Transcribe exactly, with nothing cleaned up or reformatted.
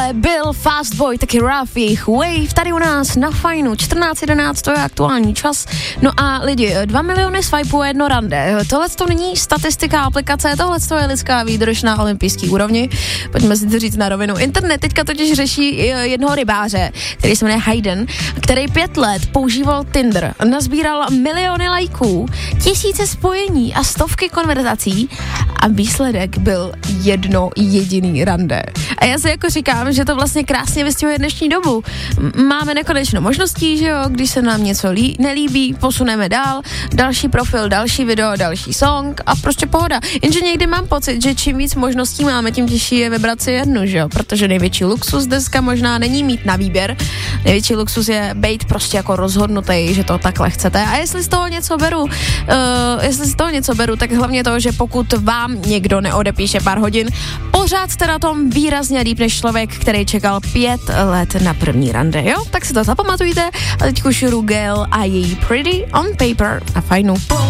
Tohle byl Fast Boy, taky Rough, jejich Wave, tady u nás na Fajnu, čtrnáct jedenáct, to je aktuální čas. No a lidi, dva miliony swipeů a jedno rande. Tohle to není statistika aplikace, tohle to je lidská výdrž na olympijský úrovni. Pojďme si to říct na rovinu. Internet teďka totiž řeší jednoho rybáře, který se jmenuje Hayden, který pět let používal Tinder, nazbíral miliony lajků, tisíce spojení a stovky konverzací a výsledek byl jedno jediný rande. A já si jako říkám, že to vlastně krásně vystihuje dnešní dobu. Máme nekonečno možností, že jo, když se nám něco lí, nelíbí, posuneme dál, další profil, další video, další song a prostě pohoda. Jenže někdy mám pocit, že čím víc možností máme, tím těžší je vybrat si jednu, že jo, protože největší luxus dneska možná není mít na výběr, největší luxus je být prostě jako rozhodnutý, že to takhle chcete. A jestli z toho něco beru, uh, jestli z toho něco beru, tak hlavně to, že pokud vám někdo neodepíše pár hodin, pořád jste na tom výrazně líp než člověk, který čekal pět let na první rande, jo? Tak si to zapamatujte a teď už Rugel a její Pretty on Paper a Fajnu.